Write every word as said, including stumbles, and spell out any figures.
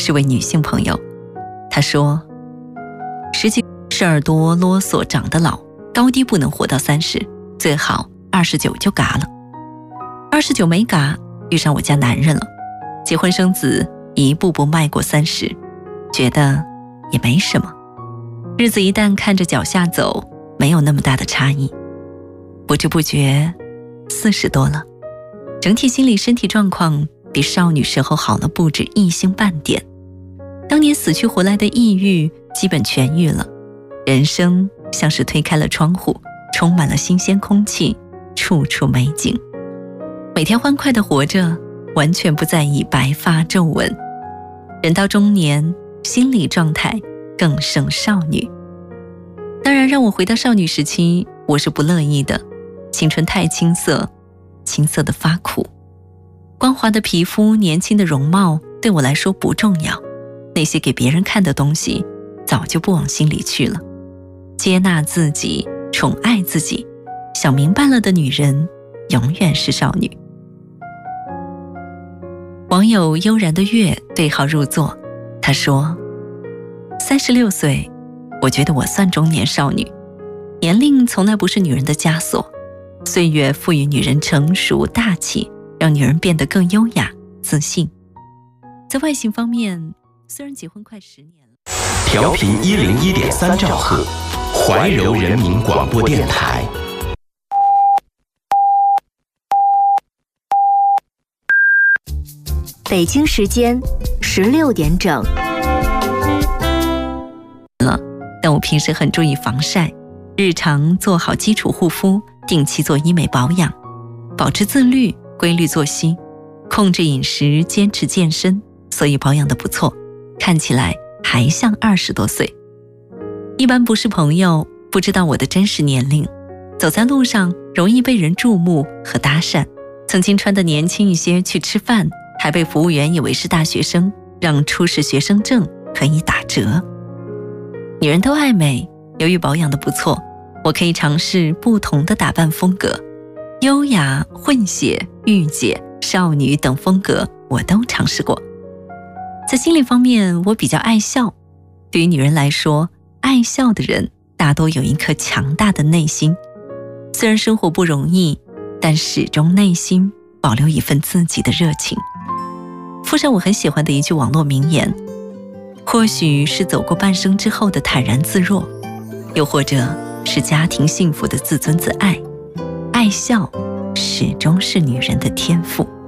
是位女性朋友，她说十几事儿多啰嗦长得老，高低不能活到三十，最好二十九就嘎了。二十九没嘎，遇上我家男人了，结婚生子一步步迈过三十，觉得也没什么，日子一旦看着脚下走，没有那么大的差异。不知不觉四十多了，整体心理身体状况比少女时候好了不止一星半点。当年死去活来的抑郁基本痊愈了，人生像是推开了窗户，充满了新鲜空气，处处美景。每天欢快地活着，完全不在意白发皱纹。人到中年，心理状态更胜少女。当然，让我回到少女时期，我是不乐意的。青春太青涩，青涩的发苦。光滑的皮肤，年轻的容貌对我来说不重要，那些给别人看的东西早就不往心里去了。接纳自己，宠爱自己，想明白了的女人永远是少女。网友悠然的月对号入座，他说三十六岁，我觉得我算中年少女。年龄从来不是女人的枷锁，岁月赋予女人成熟大气，让女人变得更优雅自信。在外形方面，虽然结婚快十年了， 调频一零一点三兆赫，怀柔人民广播电台。 北京时间十六点整。 但我平时很注意防晒，日常做好基础护肤，定期做医美保养，保持自律，规律作息，控制饮食，坚持健身，所以保养得不错，看起来还像二十多岁。一般不是朋友，不知道我的真实年龄，走在路上容易被人注目和搭讪。曾经穿得年轻一些去吃饭，还被服务员以为是大学生，让出示学生证可以打折。女人都爱美，由于保养得不错，我可以尝试不同的打扮风格，优雅、混血、御姐、少女等风格我都尝试过。在心理方面，我比较爱笑。对于女人来说，爱笑的人大多有一颗强大的内心。虽然生活不容易，但始终内心保留一份自己的热情。附上我很喜欢的一句网络名言，或许是走过半生之后的坦然自若，又或者是家庭幸福的自尊自爱，爱笑始终是女人的天赋。